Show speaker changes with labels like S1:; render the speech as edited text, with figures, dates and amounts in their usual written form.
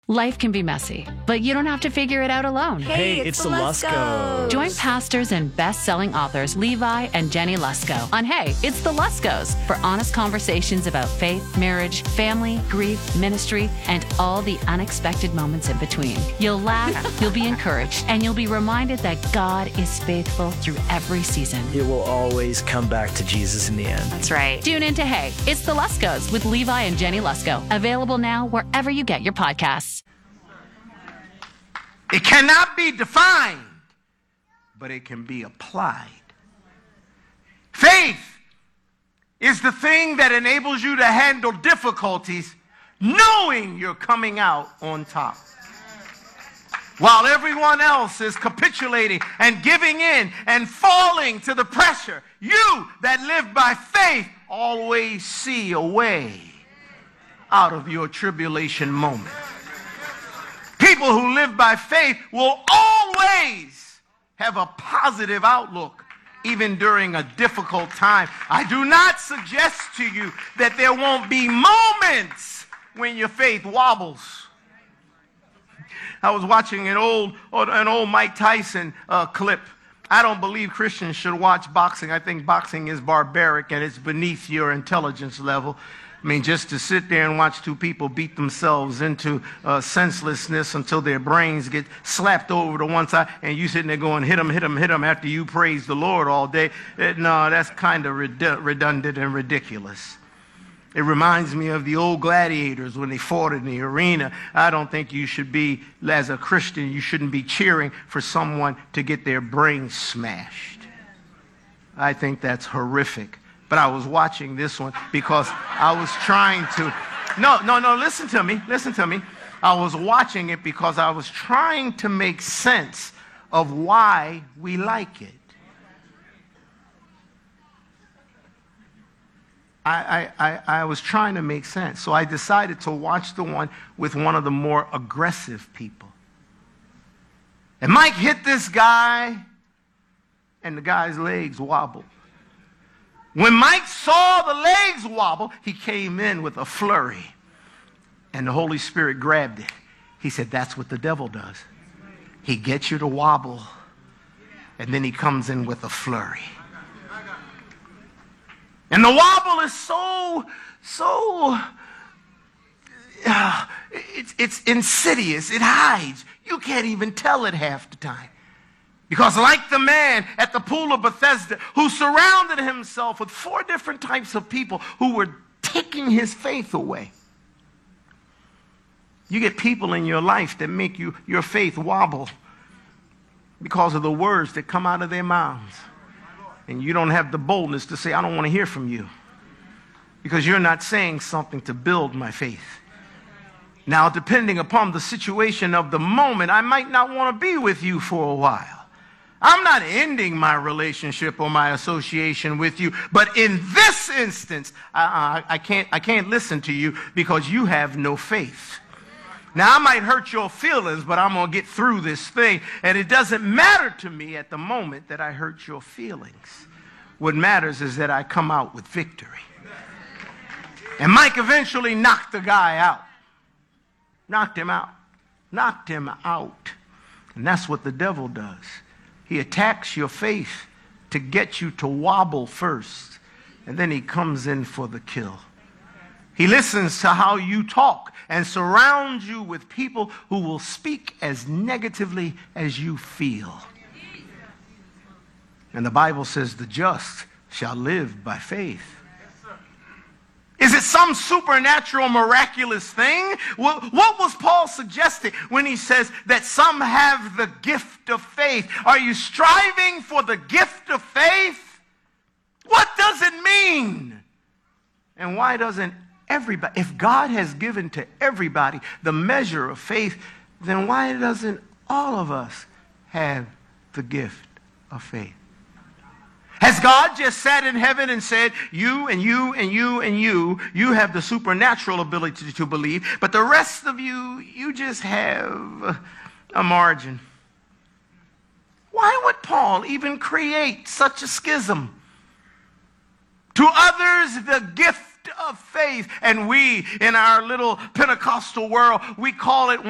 S1: Life can be messy, but you don't have to figure it out alone.
S2: Hey, it's the Luskos.
S1: Join pastors and best-selling authors Levi and Jenny Lusko on Hey, It's the Luskos for honest conversations about faith, marriage, family, grief, ministry, and all the unexpected moments in between. You'll laugh, you'll be encouraged, and you'll be reminded that God is faithful through every season.
S2: It will always come back to Jesus in the end.
S1: That's right. Tune in to Hey, It's the Luskos with Levi and Jenny Lusko. Available now wherever you get your podcasts.
S3: It cannot be defined, but it can be applied. Faith is the thing that enables you to handle difficulties knowing you're coming out on top. While everyone else is capitulating and giving in and falling to the pressure, you that live by faith always see a way out of your tribulation moment. People who live by faith will always have a positive outlook, even during a difficult time. I do not suggest to you that there won't be moments when your faith wobbles. I was watching an old Mike Tyson clip. I don't believe Christians should watch boxing. I think boxing is barbaric and it's beneath your intelligence level. I mean, just to sit there and watch two people beat themselves into senselessness until their brains get slapped over to one side and you sitting there going, hit them, hit them, hit them after you praise the Lord all day. No, that's kind of redundant and ridiculous. It reminds me of the old gladiators when they fought in the arena. I don't think you should be, as a Christian, you shouldn't be cheering for someone to get their brains smashed. I think that's horrific. But I was watching this one because I was trying to, no, listen to me. I was watching it because I was trying to make sense of why we like it. I was trying to make sense. So I decided to watch the one with one of the more aggressive people. And Mike hit this guy, and the guy's legs wobbled. When Mike saw the legs wobble, he came in with a flurry. And the Holy Spirit grabbed it. He said, that's what the devil does. He gets you to wobble, and then he comes in with a flurry. And the wobble is it's insidious. It hides. You can't even tell it half the time. Because like the man at the pool of Bethesda who surrounded himself with 4 different types of people who were taking his faith away. You get people in your life that make your faith wobble because of the words that come out of their mouths. And you don't have the boldness to say, I don't want to hear from you. Because you're not saying something to build my faith. Now, depending upon the situation of the moment, I might not want to be with you for a while. I'm not ending my relationship or my association with you, but in this instance, I can't listen to you because you have no faith. Now, I might hurt your feelings, but I'm going to get through this thing, and it doesn't matter to me at the moment that I hurt your feelings. What matters is that I come out with victory. And Mike eventually knocked the guy out. Knocked him out. And that's what the devil does. He attacks your faith to get you to wobble first, and then he comes in for the kill. He listens to how you talk and surrounds you with people who will speak as negatively as you feel. And the Bible says the just shall live by faith. Is it some supernatural, miraculous thing? What was Paul suggesting when he says that some have the gift of faith? Are you striving for the gift of faith? What does it mean? And why doesn't everybody, if God has given to everybody the measure of faith, then why doesn't all of us have the gift of faith? Has God just sat in heaven and said, you and you and you and you have the supernatural ability to believe, but the rest of you just have a margin? Why would Paul even create such a schism? To others, the gift of faith, and we, in our little Pentecostal world, we call it